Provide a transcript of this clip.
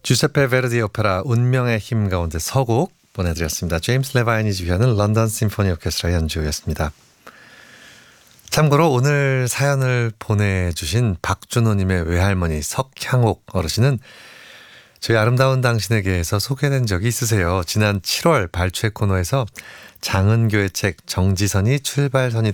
주세페 베르디 오페라 운명의 힘 가운데 서곡 보내드렸습니다. 제임스 레바인이 지휘하는 런던 심포니 오케스트라 연주였습니다. 참고로 오늘 사연을 보내주신 박준호님의 외할머니 석향옥 어르신은 저희 아름다운 당신에게에서 소개된 적이 있으세요. 지난 7월 발췌 코너에서 장은교의 책 정지선이 출발선이